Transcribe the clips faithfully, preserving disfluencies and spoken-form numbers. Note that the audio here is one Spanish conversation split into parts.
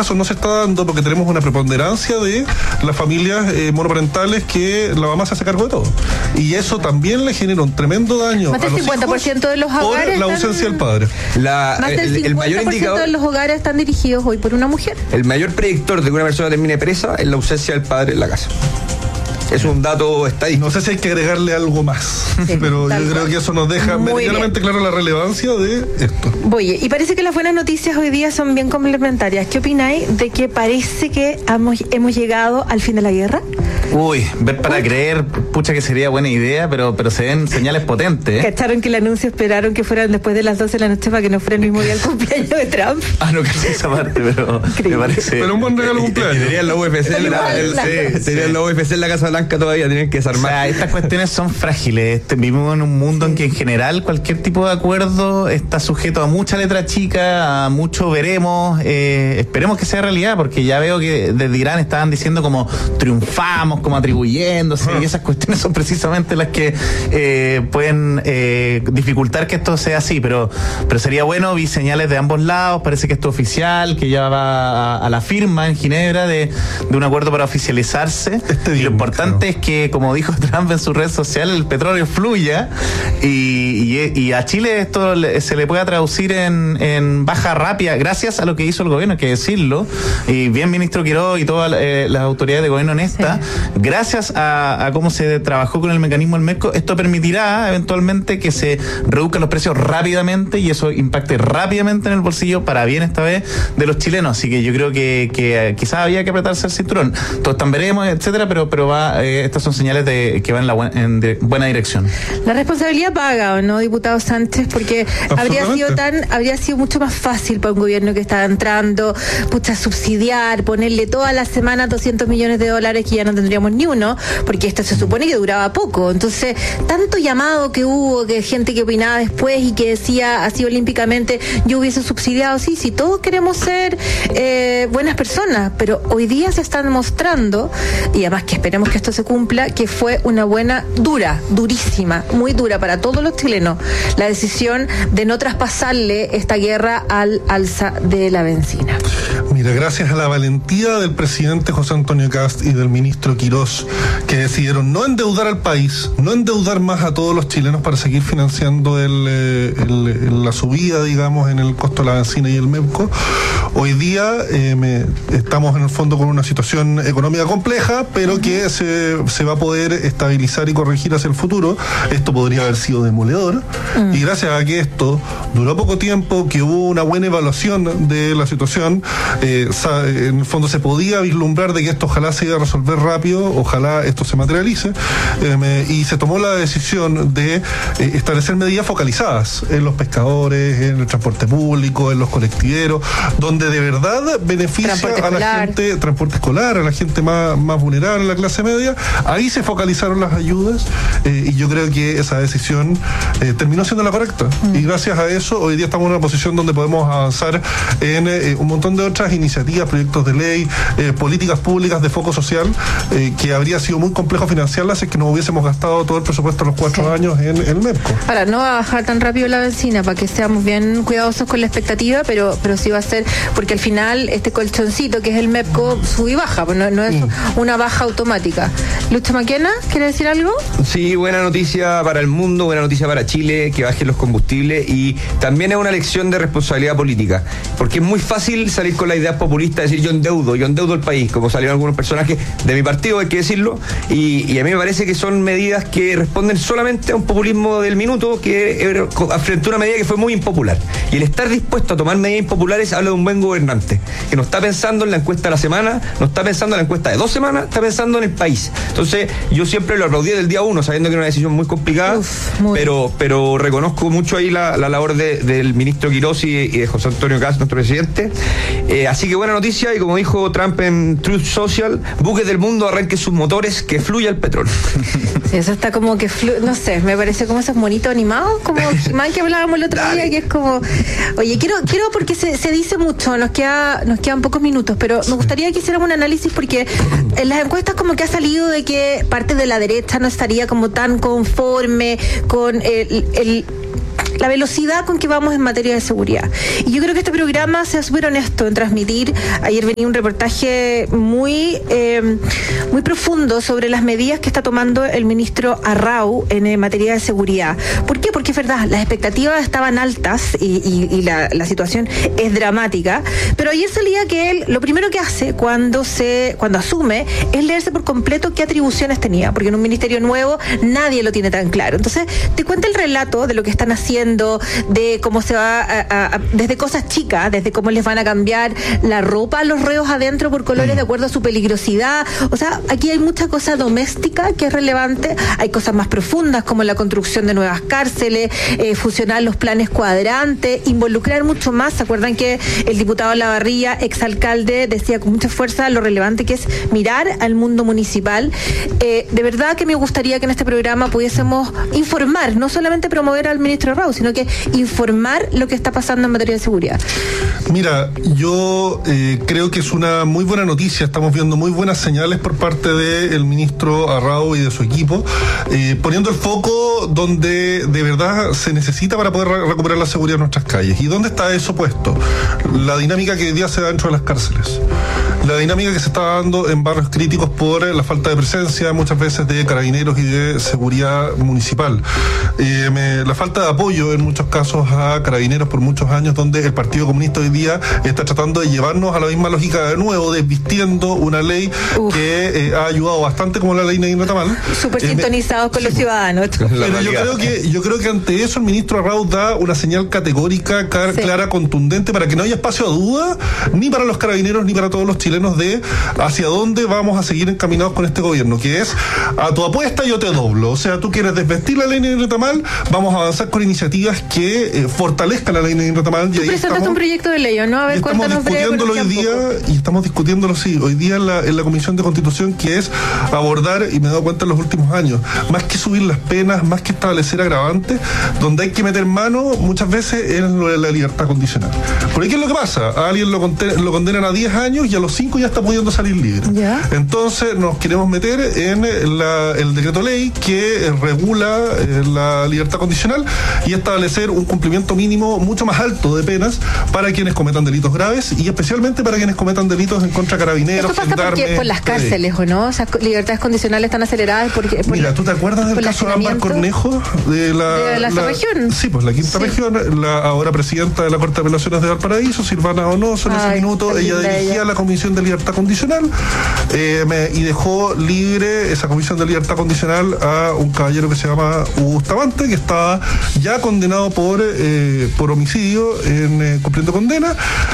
casos no se está dando porque tenemos una preponderancia de las familias eh, monoparentales que la mamá se hace cargo de todo. Y eso también le genera un tremendo daño más del a los cincuenta por ciento hijos de los hogares por la ausencia están, del padre. La, más del el, cincuenta por ciento el mayor indicador de los hogares están dirigidos hoy por una mujer. El mayor predictor de que una persona termine presa es la ausencia del padre en la casa. Es un dato estadístico. No sé si hay que agregarle algo más, sí, pero yo creo cual. que eso nos deja meridianamente claro la relevancia de esto. Oye, y parece que las buenas noticias hoy día son bien complementarias. ¿Qué opináis de que parece que hemos, hemos llegado al fin de la guerra? Uy, ver para Uy. creer, pucha que sería buena idea, pero pero se ven señales potentes. ¿eh? ¿Cacharon que el anuncio esperaron que fueran después de las doce de la noche para que no fuera el mismo día el cumpleaños de Trump? Ah, no caché esa parte, pero me parece... Pero un buen regalo de cumpleaños. Sería la U F C en la, el, sí, sería la U F C en la Casa Blanca todavía, tienen que desarmar. O sea, estas cuestiones son frágiles. Vivimos en un mundo en que en general cualquier tipo de acuerdo está sujeto a mucha letra chica, a mucho veremos. Eh, esperemos que sea realidad, porque ya veo que desde Irán estaban diciendo como triunfamos, como atribuyéndose, uh-huh. y esas cuestiones son precisamente las que eh, pueden eh, dificultar que esto sea así, pero, pero sería bueno, vi señales de ambos lados, parece que esto es oficial, que ya va a, a la firma en Ginebra de, de un acuerdo para oficializarse. Este y lo importante claro. es que, como dijo Trump en su red social, el petróleo fluya y, y, y a Chile esto le, se le pueda traducir en, en baja rápida, gracias a lo que hizo el gobierno, hay que decirlo, y bien ministro Quiroga y todas eh, las autoridades de gobierno en esta, sí. gracias a, a cómo se trabajó con el mecanismo del MESCO, esto permitirá eventualmente que se reduzcan los precios rápidamente y eso impacte rápidamente en el bolsillo, para bien esta vez, de los chilenos. Así que yo creo que, que quizás había que apretarse el cinturón. Todos tan veremos, etcétera, pero, pero va, eh, estas son señales de que van en la buena, en de buena dirección. La responsabilidad paga, ¿o no, diputado Sánchez? Porque habría sido tan, habría sido mucho más fácil para un gobierno que estaba entrando, pucha, subsidiar, ponerle todas las semanas doscientos millones de dólares que ya no tendríamos ni uno, porque esto se supone que duraba poco. Entonces, tanto llamado que hubo, que gente que opinaba después y que decía así olímpicamente, yo hubiese subsidiado, sí, sí, todos queremos ser eh, buenas personas, pero hoy día se está demostrando, y además que esperemos que esto se cumpla, que fue una buena, dura, durísima, muy dura para todos los chilenos, la decisión de no traspasarle esta guerra al alza de la bencina. Mira, gracias a la valentía del presidente José Antonio Kast y del ministro Quirós, que decidieron no endeudar al país, no endeudar más a todos los chilenos para seguir financiando el, el, el, la subida, digamos, en el costo de la bencina y el MEPCO, hoy día eh, me, estamos en el fondo con una situación económica compleja, pero que se, se va a poder estabilizar y corregir hacia el futuro. Esto podría haber sido demoledor, mm. y gracias a que esto duró poco tiempo, que hubo una buena evaluación de la situación, eh, en el fondo se podía vislumbrar de que esto ojalá se iba a resolver rápido, ojalá esto se materialice, eh, y se tomó la decisión de eh, establecer medidas focalizadas en los pescadores, en el transporte público, en los colectiveros, donde de verdad beneficia a la gente, transporte escolar, a la gente más, más vulnerable, a la clase media. Ahí se focalizaron las ayudas, eh, y yo creo que esa decisión eh, terminó siendo la correcta, mm. y gracias a eso hoy día estamos en una posición donde podemos avanzar en eh, un montón de otras iniciativas, proyectos de ley, eh, políticas públicas de foco social, eh, que habría sido muy complejo financiarlas si es que no hubiésemos gastado todo el presupuesto de los cuatro sí. años en el MEPCO. Ahora, no va a bajar tan rápido la bencina, para que seamos bien cuidadosos con la expectativa, pero, pero sí va a ser, porque al final este colchoncito que es el MEPCO sube y baja, pues no, no es mm. una baja automática. Lucho Maquena, ¿quiere decir algo? Sí, buena noticia para el mundo, buena noticia para Chile, que bajen los combustibles, y también es una lección de responsabilidad política, porque es muy fácil salir con la idea populista, decir yo endeudo, yo endeudo el país, como salieron algunos personajes de mi partido, hay que decirlo, y, y a mí me parece que son medidas que responden solamente a un populismo del minuto, que frente a una medida que fue muy impopular, y el estar dispuesto a tomar medidas impopulares habla de un buen gobernante, que no está pensando en la encuesta de la semana, no está pensando en la encuesta de dos semanas, está pensando en el país. Entonces yo siempre lo aplaudí del día uno, sabiendo que era una decisión muy complicada, Uf, muy pero pero reconozco mucho ahí la, la labor de, del ministro Quirós y, y de José Antonio Kast, nuestro presidente. Eh, así que buena noticia, y como dijo Trump en Truth Social, buques del mundo arranquen sus motores, que fluya el petróleo. Sí, eso está como que flu- no sé, me parece como esos monitos animados, como más que hablábamos el otro Dale. día, que es como, oye, quiero, quiero porque se, se dice mucho, nos queda, nos quedan pocos minutos, pero me gustaría que hiciéramos un análisis, porque en las encuestas como que ha salido de que parte de la derecha no estaría como tan conforme con el, el la velocidad con que vamos en materia de seguridad. Y yo creo que este programa sea súper honesto en transmitir. Ayer venía un reportaje muy, eh, muy profundo sobre las medidas que está tomando el ministro Arrau en eh, materia de seguridad. ¿Por qué? Porque es verdad, las expectativas estaban altas y, y, y la, la situación es dramática, pero ayer salía que él lo primero que hace cuando se cuando asume es leerse por completo qué atribuciones tenía, porque en un ministerio nuevo nadie lo tiene tan claro. Entonces te cuenta el relato de lo que están haciendo, de cómo se va a, a, a, desde cosas chicas, desde cómo les van a cambiar la ropa a los reos adentro por colores mm. de acuerdo a su peligrosidad. O sea, aquí hay mucha cosa doméstica que es relevante, hay cosas más profundas como la construcción de nuevas cárceles, eh, fusionar los planes cuadrantes, involucrar mucho más. ¿Se acuerdan que el diputado Lavarría, exalcalde, decía con mucha fuerza lo relevante que es mirar al mundo municipal? Eh, de verdad que me gustaría que en este programa pudiésemos informar, no solamente promover al ministro Arrau, sino que informar lo que está pasando en materia de seguridad. Mira, yo eh, creo que es una muy buena noticia, estamos viendo muy buenas señales por parte del ministro Arrau y de su equipo, eh, poniendo el foco donde de verdad se necesita para poder re- recuperar la seguridad en nuestras calles. ¿Y dónde está eso puesto? La dinámica que hoy día se da dentro de las cárceles. La dinámica que se está dando en barrios críticos por la falta de presencia muchas veces de carabineros y de seguridad municipal. Eh, me, la falta de apoyo en muchos casos a carabineros por muchos años, donde el Partido Comunista hoy día está tratando de llevarnos a la misma lógica de nuevo, desvistiendo una ley Uf. que eh, ha ayudado bastante, como la ley Nadim Retamal. Súper eh, sintonizados con sí, los ciudadanos. Pero yo creo que yo creo que ante eso el ministro Arrau da una señal categórica, car- sí. clara, contundente, para que no haya espacio a duda, ni para los carabineros, ni para todos los chilenos, de hacia dónde vamos a seguir encaminados con este gobierno, que es a tu apuesta yo te doblo. O sea, tú quieres desvestir la ley Nadim Retamal, vamos a avanzar con iniciativas que eh, fortalezcan la ley Nadim Retamal. Tú presentaste un proyecto de ley, ¿no? A ver, estamos discutiéndolo hoy día, y estamos discutiéndolo, sí, hoy día en la, en la Comisión de Constitución, que es abordar, y me he dado cuenta en los últimos años, más que subir las penas, más que establecer agravantes, donde hay que meter mano muchas veces en lo de la libertad condicional. Porque ¿qué es lo que pasa? A alguien lo, conten- lo condenan a diez años y a los cinco ya está pudiendo salir libre. ¿Ya? Entonces nos queremos meter en la, el decreto ley que regula eh, la libertad condicional y establecer un cumplimiento mínimo mucho más alto de penas para quienes cometan delitos graves y especialmente para quienes cometan delitos en contra de carabineros. ¿Esto pasa porque por las cárceles o no? Esas libertades condicionales están aceleradas porque... Por Mira, ¿tú te acuerdas del caso de Ámbar Cornejo? De la, de la, la región. Sí, pues la quinta sí. región, la ahora presidenta de la Corte de Apelaciones de Valparaíso, Silvana Donoso, en Ay, ese minuto ella dirigía ella. la Comisión de Libertad Condicional eh, me, y dejó libre esa Comisión de Libertad Condicional a un caballero que se llama Hugo Bustamante, que estaba ya condenado por, eh, por homicidio en eh, cumpliendo condena.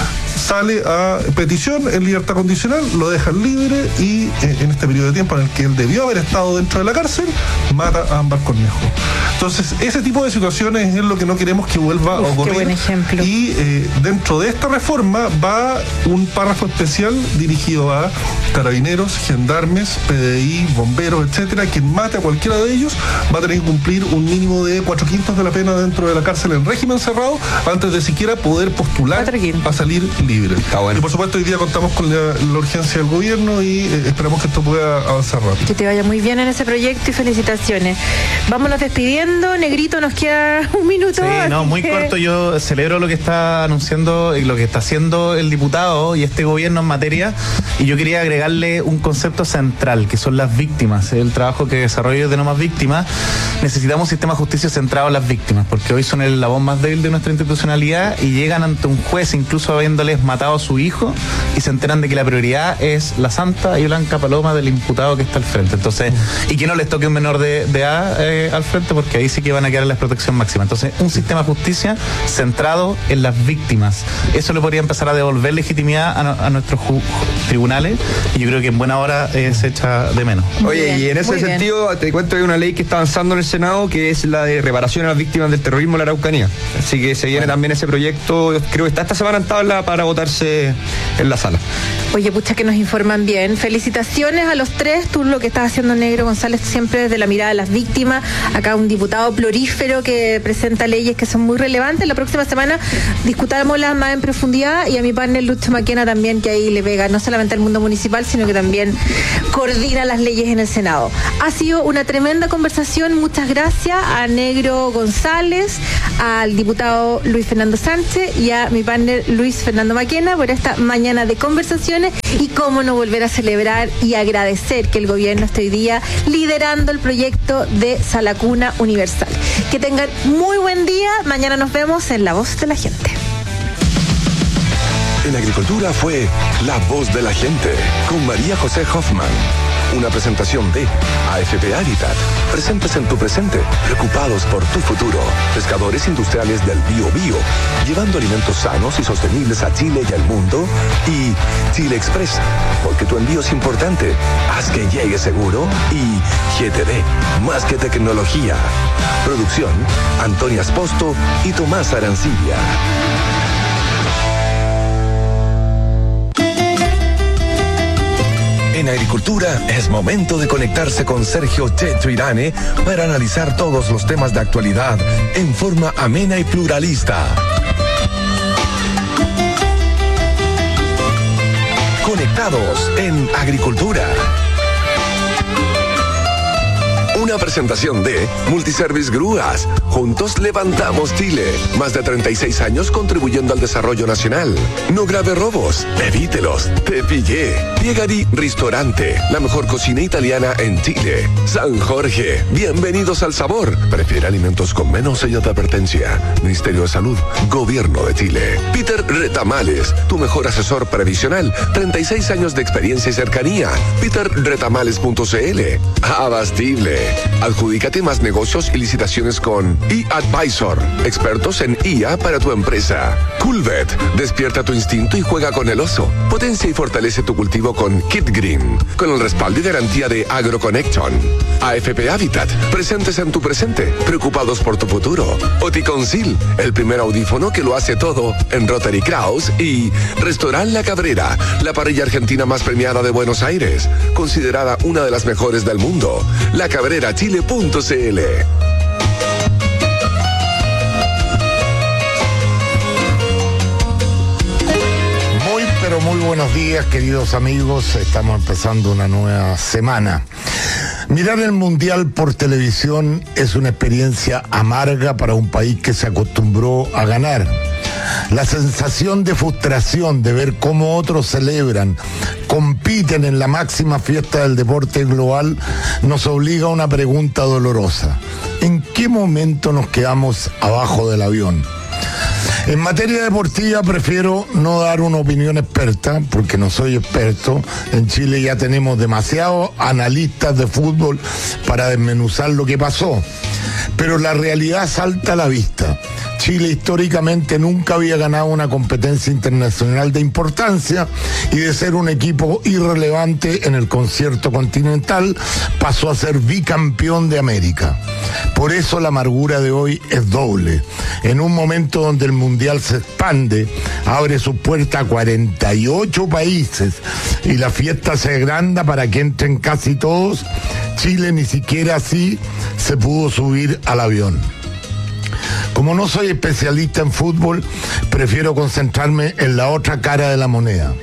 Sale a petición en libertad condicional, lo dejan libre y eh, en este periodo de tiempo en el que él debió haber estado dentro de la cárcel, mata a Ámbar Cornejo. Entonces, ese tipo de situaciones es lo que no queremos que vuelva Uf, a ocurrir. Qué buen ejemplo. Y eh, dentro de esta reforma va un párrafo especial dirigido a carabineros, gendarmes, P D I, bomberos, etcétera. Quien mate a cualquiera de ellos va a tener que cumplir un mínimo de cuatro quintos de la pena dentro de la cárcel en régimen cerrado antes de siquiera poder postular a salir libre. Está bueno. Y por supuesto hoy día contamos con la, la urgencia del gobierno y eh, esperamos que esto pueda avanzar rápido. Que te vaya muy bien en ese proyecto y felicitaciones. Vámonos despidiendo. Negrito, nos queda un minuto. Sí, no, muy que... corto. Yo celebro lo que está anunciando y lo que está haciendo el diputado y este gobierno en materia, y yo quería agregarle un concepto central, que son las víctimas. El trabajo que desarrollo de No Más Víctimas. Necesitamos un sistema de justicia centrado en las víctimas, porque hoy son el eslabón más débil de nuestra institucionalidad y llegan ante un juez incluso habiéndoles matado a su hijo y se enteran de que la prioridad es la santa y blanca paloma del imputado que está al frente. Entonces, y que no les toque un menor de, de edad eh, al frente, porque ahí sí que van a quedar en la protección máxima. Entonces, un sistema de justicia centrado en las víctimas. Eso le podría empezar a devolver legitimidad a, no, a nuestros ju- tribunales, y yo creo que en buena hora eh, se echa de menos. Oye, bien, y en ese sentido, bien. Te cuento que hay una ley que está avanzando en el Senado, que es la de reparación a las víctimas del terrorismo en la Araucanía. Así que se viene bueno. también ese proyecto, creo que está esta semana en tabla para votarse en la sala. Oye, pucha, que nos informan bien. Felicitaciones a los tres. Tú lo que estás haciendo, Negro González, siempre desde la mirada de las víctimas. Acá un diputado florífero que presenta leyes que son muy relevantes. La próxima semana discutámoslas más en profundidad, y a mi partner Lucho Maquena también, que ahí le pega no solamente al mundo municipal, sino que también coordina las leyes en el Senado. Ha sido una tremenda conversación. Muchas gracias a Negro González, al diputado Luis Fernando Sánchez y a mi partner Luis Fernando Maquena por esta mañana de conversaciones y cómo no volver a celebrar y agradecer que el gobierno esté hoy día liderando el proyecto de Sala Cuna Universal. Que tengan muy buen día. Mañana nos vemos en La Voz de la Gente. En Agricultura fue La Voz de la Gente con María José Hoffman. Una presentación de A F P Habitat. Presentes en tu presente, preocupados por tu futuro. Pescadores industriales del Biobío, llevando alimentos sanos y sostenibles a Chile y al mundo. Y Chile Express, porque tu envío es importante. Haz que llegue seguro. Y G T D, más que tecnología. Producción, Antonia Esposto y Tomás Arancibia. En Agricultura es momento de conectarse con Sergio Checho Irane para analizar todos los temas de actualidad en forma amena y pluralista. Conectados en Agricultura. Una presentación de Multiservice Grúas. Juntos levantamos Chile. Más de treinta y seis años contribuyendo al desarrollo nacional. No grave robos. Evítelos. Te pillé. Piegari Ristorante. La mejor cocina italiana en Chile. San Jorge. Bienvenidos al sabor. Prefiere alimentos con menos sello de advertencia. Ministerio de Salud. Gobierno de Chile. Peter Retamales. Tu mejor asesor previsional. treinta y seis años de experiencia y cercanía. peter retamales punto c l. Abastible. Adjudícate más negocios y licitaciones con eAdvisor, expertos en I A para tu empresa. Coolvet, despierta tu instinto y juega con el oso. Potencia y fortalece tu cultivo con Kit Green, con el respaldo y garantía de AgroConnection. A F P Habitat, presentes en tu presente, preocupados por tu futuro. Oticonsil, el primer audífono que lo hace todo en Rotary Kraus. Y Restaurant La Cabrera, la parrilla argentina más premiada de Buenos Aires, considerada una de las mejores del mundo. La Cabrera Chile punto c l. Muy pero muy buenos días, queridos amigos. Estamos empezando una nueva semana. Mirar el Mundial por televisión es una experiencia amarga para un país que se acostumbró a ganar. La sensación de frustración de ver cómo otros celebran, compiten en la máxima fiesta del deporte global, nos obliga a una pregunta dolorosa. ¿En qué momento nos quedamos abajo del avión? En materia deportiva prefiero no dar una opinión experta, porque no soy experto. En Chile ya tenemos demasiados analistas de fútbol para desmenuzar lo que pasó. Pero la realidad salta a la vista. Chile históricamente nunca había ganado una competencia internacional de importancia y de ser un equipo irrelevante en el concierto continental pasó a ser bicampeón de América. Por eso la amargura de hoy es doble. En un momento donde el Mundial se expande, abre sus puertas a cuarenta y ocho países y la fiesta se agranda para que entren casi todos, Chile ni siquiera así se pudo subir al avión. Como no soy especialista en fútbol, prefiero concentrarme en la otra cara de la moneda.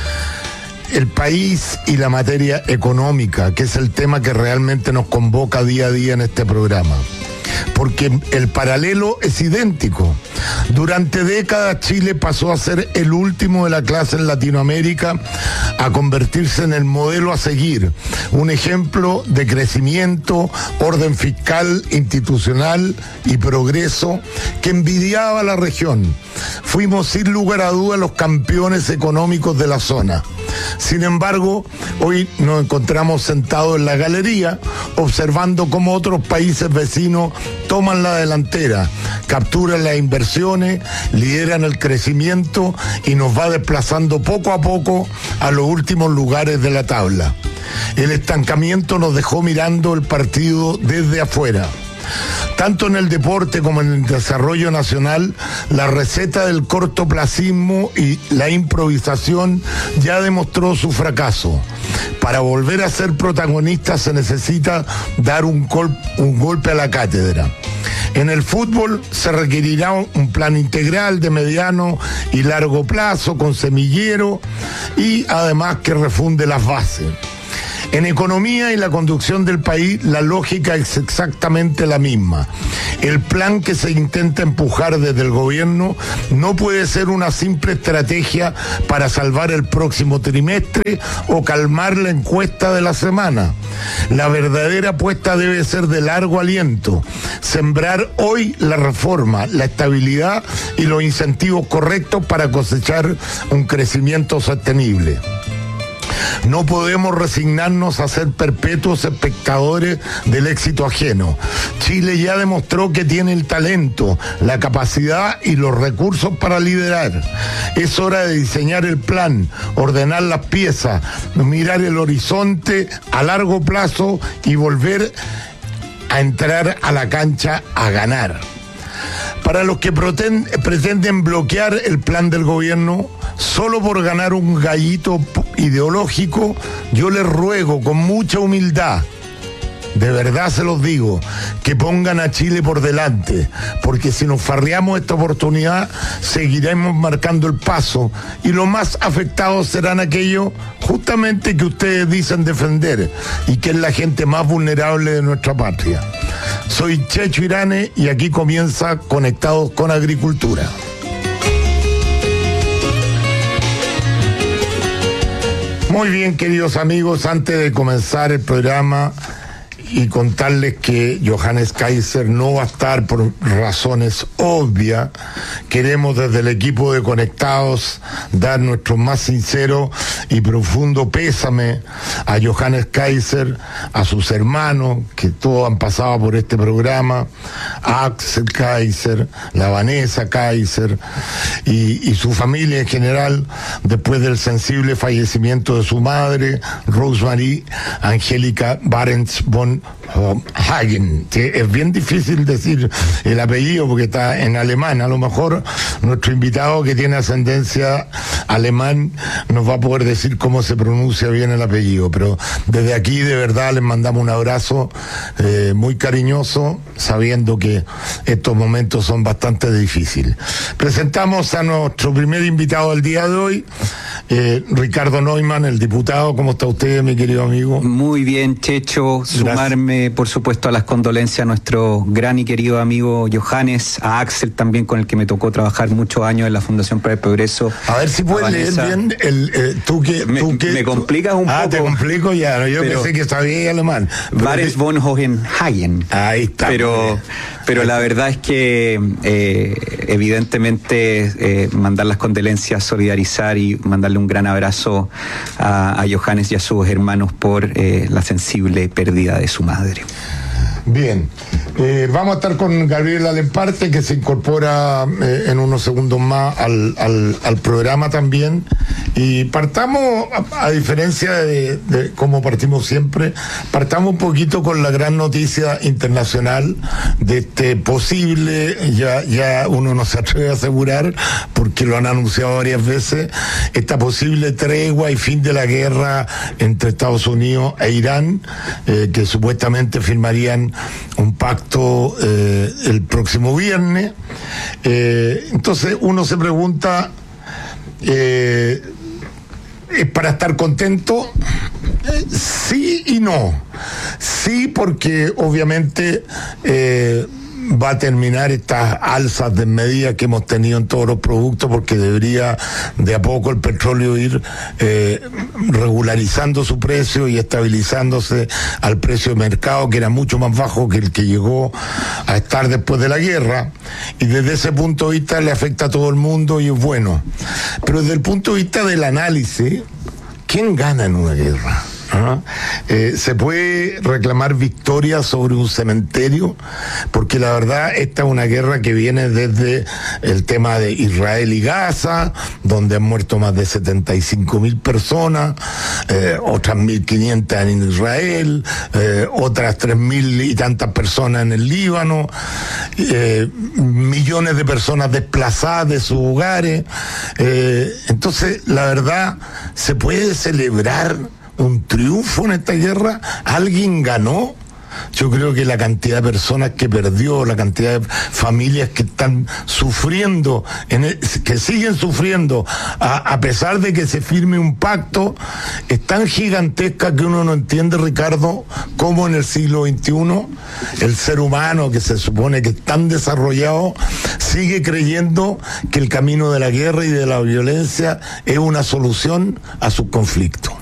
El país y la materia económica, que es el tema que realmente nos convoca día a día en este programa. Porque el paralelo es idéntico. Durante décadas Chile pasó a ser el último de la clase en Latinoamérica a convertirse en el modelo a seguir, un ejemplo de crecimiento, orden fiscal, institucional y progreso que envidiaba a la región. Fuimos sin lugar a dudas los campeones económicos de la zona. Sin embargo, hoy nos encontramos sentados en la galería observando cómo otros países vecinos toman la delantera, capturan las inversiones, lideran el crecimiento y nos va desplazando poco a poco a los últimos lugares de la tabla. El estancamiento nos dejó mirando el partido desde afuera. Tanto en el deporte como en el desarrollo nacional, la receta del cortoplacismo y la improvisación ya demostró su fracaso. Para volver a ser protagonista se necesita dar un, gol- un golpe a la cátedra. En el fútbol se requerirá un plan integral de mediano y largo plazo con semillero y además que refunde las bases. En economía y la conducción del país, la lógica es exactamente la misma. El plan que se intenta empujar desde el gobierno no puede ser una simple estrategia para salvar el próximo trimestre o calmar la encuesta de la semana. La verdadera apuesta debe ser de largo aliento, sembrar hoy la reforma, la estabilidad y los incentivos correctos para cosechar un crecimiento sostenible. No podemos resignarnos a ser perpetuos espectadores del éxito ajeno. Chile ya demostró que tiene el talento, la capacidad y los recursos para liderar. Es hora de diseñar el plan, ordenar las piezas, mirar el horizonte a largo plazo y volver a entrar a la cancha a ganar. Para los que pretenden bloquear el plan del gobierno solo por ganar un gallito ideológico, yo les ruego con mucha humildad, de verdad se los digo, que pongan a Chile por delante, porque si nos farreamos esta oportunidad, seguiremos marcando el paso y los más afectados serán aquellos justamente que ustedes dicen defender y que es la gente más vulnerable de nuestra patria. Soy Checho Irane y aquí comienza Conectados con Agricultura. Muy bien, queridos amigos, antes de comenzar el programa y contarles que Johannes Kaiser no va a estar por razones obvias, queremos desde el equipo de Conectados dar nuestro más sincero y profundo pésame a Johannes Kaiser, a sus hermanos que todos han pasado por este programa, a Axel Kaiser, la Vanessa Kaiser y, y su familia en general, después del sensible fallecimiento de su madre, Rosemarie Angélica Barents von Hagen, que es bien difícil decir el apellido porque está en alemán. A lo mejor nuestro invitado que tiene ascendencia alemán nos va a poder decir cómo se pronuncia bien el apellido, pero desde aquí de verdad les mandamos un abrazo eh, muy cariñoso, sabiendo que estos momentos son bastante difíciles. Presentamos a nuestro primer invitado del día de hoy, eh, Ricardo Neumann, el diputado. ¿Cómo está usted, mi querido amigo? Muy bien, Checho. Sumarme, por supuesto, a las condolencias a nuestro gran y querido amigo Johannes, a Axel también, con el que me tocó trabajar muchos años en la Fundación para el Progreso. A ver si puedes leer bien el, eh, tú que me, tú que me complicas un ah, poco. Ah, te complico ya, yo pensé que sabía alemán. Bares von Hohenhagen. Ahí está. Pero, pero la verdad es que eh, evidentemente eh, mandar las condolencias, solidarizar y mandarle un gran abrazo a, a Johannes y a sus hermanos por eh, la sensible pérdida de su madre. Bien, eh, vamos a estar con Gabriela Lemparte, que se incorpora eh, en unos segundos más al, al, al programa también. Y partamos, a, a diferencia de, de cómo partimos siempre, partamos un poquito con la gran noticia internacional de este posible, ya, ya uno no se atreve a asegurar, porque lo han anunciado varias veces, esta posible tregua y fin de la guerra entre Estados Unidos e Irán, eh, que supuestamente firmarían un pacto eh, el próximo viernes. Eh, entonces uno se pregunta, eh, ¿es para estar contento? Eh, sí y no. Sí, porque obviamente eh, va a terminar estas alzas de medidas que hemos tenido en todos los productos, porque debería de a poco el petróleo ir eh, regularizando su precio y estabilizándose al precio de mercado, que era mucho más bajo que el que llegó a estar después de la guerra, y desde ese punto de vista le afecta a todo el mundo y es bueno. Pero desde el punto de vista del análisis, ¿quién gana en una guerra? ¿Ah? Eh, se puede reclamar victoria sobre un cementerio, porque la verdad esta es una guerra que viene desde el tema de Israel y Gaza, donde han muerto más de setenta y cinco mil personas, eh, otras mil quinientas en Israel, eh, otras tres mil y tantas personas en el Líbano, eh, millones de personas desplazadas de sus hogares. Eh, entonces la verdad, se puede celebrar un triunfo en esta guerra. ¿Alguien ganó? Yo creo que la cantidad de personas que perdió, la cantidad de familias que están sufriendo, en el, que siguen sufriendo, a, a pesar de que se firme un pacto, es tan gigantesca que uno no entiende, Ricardo, cómo en el siglo veintiuno el ser humano, que se supone que es tan desarrollado, sigue creyendo que el camino de la guerra y de la violencia es una solución a sus conflictos.